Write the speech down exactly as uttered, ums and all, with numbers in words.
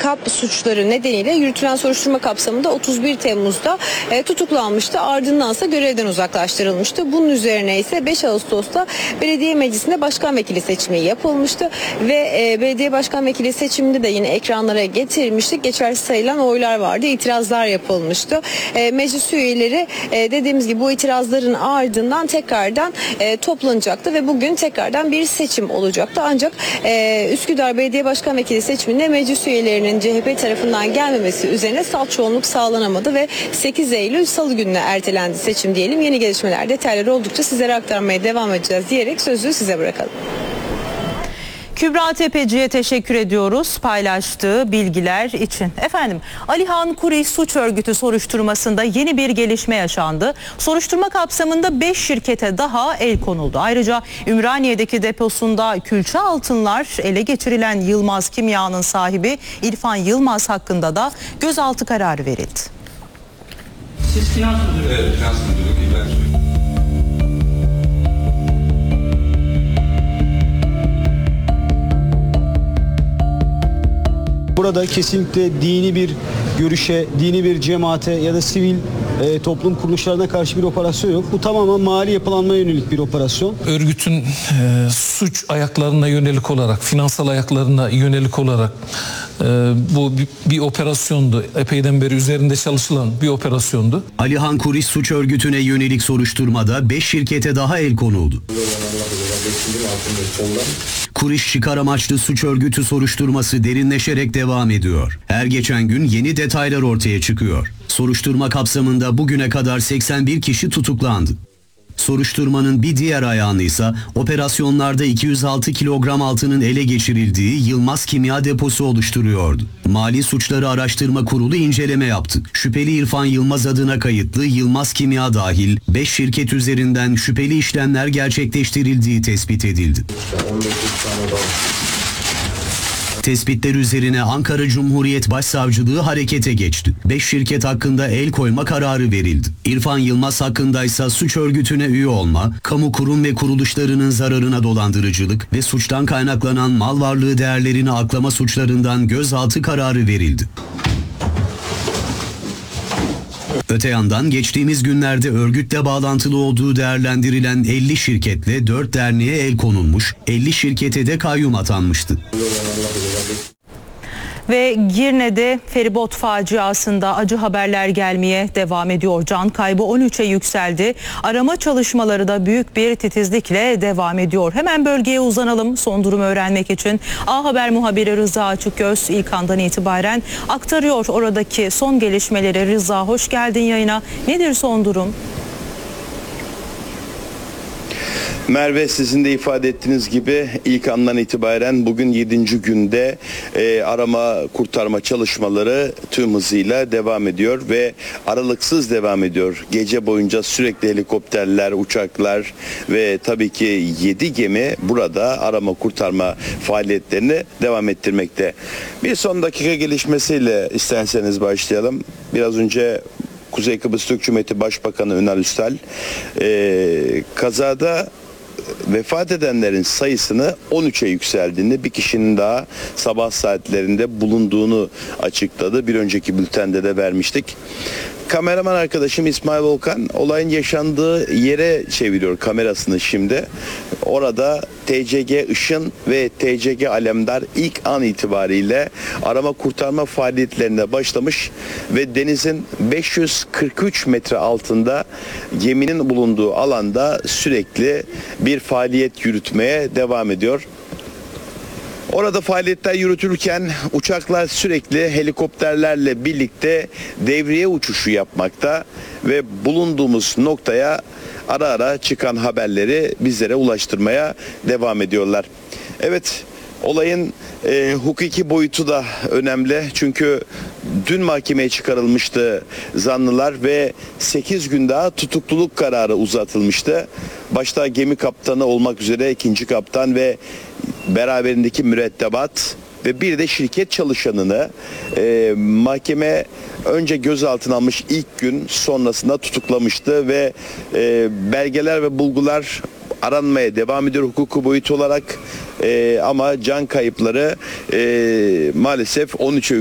kap suçları nedeniyle yürütülen soruşturma kapsamında otuz bir Temmuz'da e, tutuklanmıştı. Ardındansa görevden uzaklaştırılmıştı. Bunun üzerine ise beş Ağustos'ta belediye meclisinde başkan vekili seçimi yapılmıştı ve e, belediye başkan vekili seçiminde de yine ekranlara getirmiştik. Geçersiz sayılan oylar vardı. İtirazlar yapılmıştı. E, meclis üyeleri e, dediğimiz gibi bu itirazların ardından tekrardan e, toplanacaktı ve bugün tekrardan bir seçim olacaktı. Ancak e, Üsküdar Belediye Başkan Vekili seçiminde meclis üyelerinin C H P tarafından gelmemesi üzerine salt çoğunluk sağlanamadı ve sekiz Eylül Salı gününe ertelendi seçim diyelim. Yeni gelişmeler, detayları oldukça sizlere aktarmaya devam edeceğiz diyerek sözü size bırakalım. Kübra Tepeci'ye teşekkür ediyoruz paylaştığı bilgiler için. Efendim, Alihan Kuriş suç örgütü soruşturmasında yeni bir gelişme yaşandı. Soruşturma kapsamında beş şirkete daha el konuldu. Ayrıca Ümraniye'deki deposunda külçe altınlar ele geçirilen Yılmaz Kimya'nın sahibi İrfan Yılmaz hakkında da gözaltı kararı verildi. Siz finans müdürü. Evet, finans müdürü. Burada kesinlikle dini bir görüşe, dini bir cemaate ya da sivil e, toplum kuruluşlarına karşı bir operasyon yok. Bu tamamen mali yapılanmaya yönelik bir operasyon. Örgütün e, suç ayaklarına yönelik olarak, finansal ayaklarına yönelik olarak e, bu bir, bir operasyondu. Epeyden beri üzerinde çalışılan bir operasyondu. Alihan Kuriş suç örgütüne yönelik soruşturmada beş şirkete daha el konuldu. Kuriş çıkar amaçlı suç örgütü soruşturması derinleşerek devam ediyor. Her geçen gün yeni detaylar ortaya çıkıyor. Soruşturma kapsamında bugüne kadar seksen bir kişi tutuklandı. Soruşturmanın bir diğer ayağını ise operasyonlarda iki yüz altı kilogram altının ele geçirildiği Yılmaz Kimya deposu oluşturuyordu. Mali Suçları Araştırma Kurulu inceleme yaptı. Şüpheli İrfan Yılmaz adına kayıtlı Yılmaz Kimya dahil beş şirket üzerinden şüpheli işlemler gerçekleştirildiği tespit edildi. Tespitler üzerine Ankara Cumhuriyet Başsavcılığı harekete geçti. beş şirket hakkında el koyma kararı verildi. İrfan Yılmaz hakkındaysa suç örgütüne üye olma, kamu kurum ve kuruluşlarının zararına dolandırıcılık ve suçtan kaynaklanan mal varlığı değerlerini aklama suçlarından gözaltı kararı verildi. Öte yandan geçtiğimiz günlerde örgütle bağlantılı olduğu değerlendirilen elli şirketle dört derneğe el konulmuş, elli şirkete de kayyum atanmıştı. Ve Girne'de feribot faciasında acı haberler gelmeye devam ediyor. Can kaybı on üçe yükseldi. Arama çalışmaları da büyük bir titizlikle devam ediyor. Hemen bölgeye uzanalım son durumu öğrenmek için. A Haber muhabiri Rıza Açıkgöz ilk andan itibaren aktarıyor oradaki son gelişmeleri. Rıza, hoş geldin yayına. Nedir son durum? Merve, sizin de ifade ettiğiniz gibi ilk andan itibaren bugün yedinci günde e, arama kurtarma çalışmaları tüm hızıyla devam ediyor ve aralıksız devam ediyor. Gece boyunca sürekli helikopterler, uçaklar ve tabii ki yedi gemi burada arama kurtarma faaliyetlerini devam ettirmekte. Bir son dakika gelişmesiyle isterseniz başlayalım. Biraz önce Kuzey Kıbrıs Türk Cumhuriyeti Başbakanı Ünal Üstel e, kazada vefat edenlerin sayısını on üçe yükseldiğini, bir kişinin daha sabah saatlerinde bulunduğunu açıkladı. Bir önceki bültende de vermiştik. Kameraman arkadaşım İsmail Volkan olayın yaşandığı yere çeviriyor kamerasını şimdi. Orada T C G Işın ve T C G Alemdar ilk an itibariyle arama kurtarma faaliyetlerine başlamış ve denizin beş yüz kırk üç metre altında geminin bulunduğu alanda sürekli bir faaliyet yürütmeye devam ediyor. Orada faaliyetler yürütülürken uçaklar sürekli helikopterlerle birlikte devriye uçuşu yapmakta ve bulunduğumuz noktaya ara ara çıkan haberleri bizlere ulaştırmaya devam ediyorlar. Evet, olayın e, hukuki boyutu da önemli çünkü dün mahkemeye çıkarılmıştı zanlılar ve sekiz gün daha tutukluluk kararı uzatılmıştı. Başta gemi kaptanı olmak üzere ikinci kaptan ve beraberindeki mürettebat ve bir de şirket çalışanını e, mahkeme önce gözaltına almış, ilk gün sonrasında tutuklamıştı ve e, belgeler ve bulgular aranmaya devam ediyor hukuku boyutu olarak e, ama can kayıpları e, maalesef on üçe